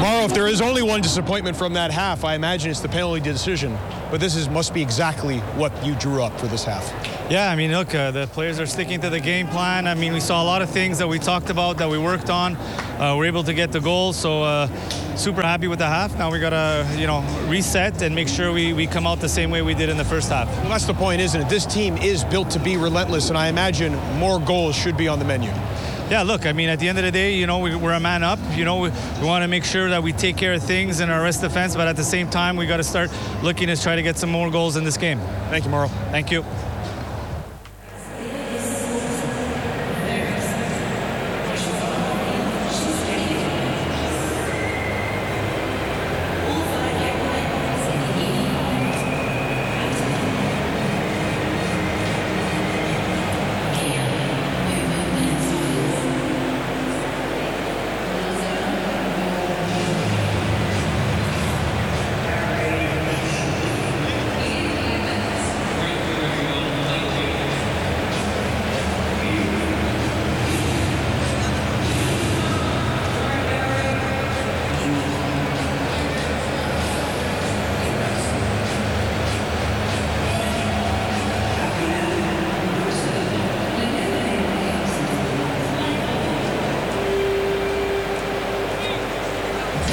Mauro, if there is only one disappointment from that half, I imagine it's the penalty decision. But this must be exactly what you drew up for this half. Yeah, I mean, look, the players are sticking to the game plan. I mean, we saw a lot of things that we talked about, that we worked on. We're able to get the goal, so super happy with the half. Now we got to, reset and make sure we come out the same way we did in the first half. Well, that's the point, isn't it? This team is built to be relentless, and I imagine more goals should be on the menu. Yeah, look, I mean, at the end of the day, we're a man up. We want to make sure that we take care of things in our rest defense, but at the same time, we got to start looking to try to get some more goals in this game. Thank you, Mauro. Thank you.